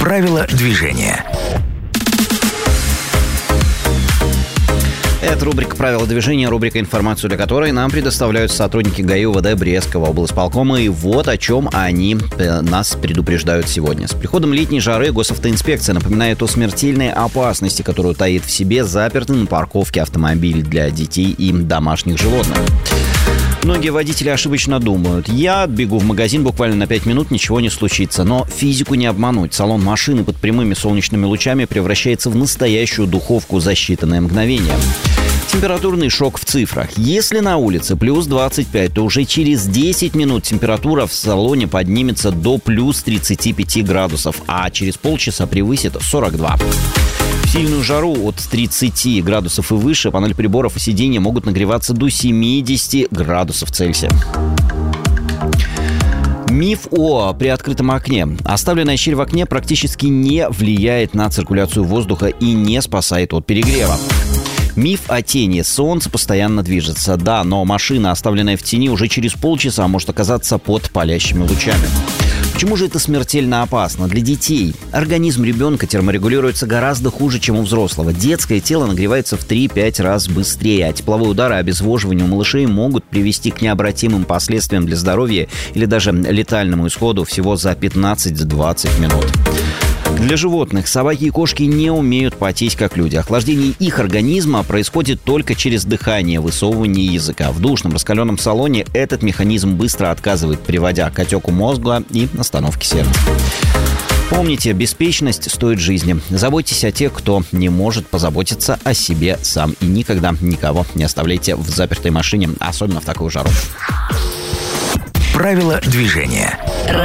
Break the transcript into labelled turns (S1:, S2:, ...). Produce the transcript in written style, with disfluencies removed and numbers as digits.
S1: Правила движения.
S2: Это рубрика «Правила движения», рубрика, информацию для которой нам предоставляют сотрудники ГАИ УВД Брестского облсполкома. И вот о чем они нас предупреждают сегодня. С приходом летней жары госавтоинспекция напоминает о смертельной опасности, которую таит в себе запертый на парковке автомобиль для детей и домашних животных. Многие водители ошибочно думают: я отбегу в магазин буквально на 5 минут, ничего не случится. Но физику не обмануть. Салон машины под прямыми солнечными лучами превращается в настоящую духовку за считанные мгновения. Температурный шок в цифрах. Если на улице плюс 25, то уже через 10 минут температура в салоне поднимется до плюс 35 градусов, а через полчаса превысит 42. В сильную жару от 30 градусов и выше панель приборов и сиденья могут нагреваться до 70 градусов Цельсия. Миф о приоткрытом окне. Оставленная щель в окне практически не влияет на циркуляцию воздуха и не спасает от перегрева. Миф о тени. Солнце постоянно движется. Да, но машина, оставленная в тени, уже через полчаса может оказаться под палящими лучами. Почему же это смертельно опасно? Для детей организм ребенка терморегулируется гораздо хуже, чем у взрослого. Детское тело нагревается в 3-5 раз быстрее, а тепловые удары и обезвоживание у малышей могут привести к необратимым последствиям для здоровья или даже летальному исходу всего за 15-20 минут. Для животных собаки и кошки не умеют потеть, как люди. Охлаждение их организма происходит только через дыхание, высовывание языка. В душном раскаленном салоне этот механизм быстро отказывает, приводя к отеку мозга и остановке сердца. Помните, беспечность стоит жизни. Заботьтесь о тех, кто не может позаботиться о себе сам. И никогда никого не оставляйте в запертой машине, особенно в такую жару.
S1: Правила движения.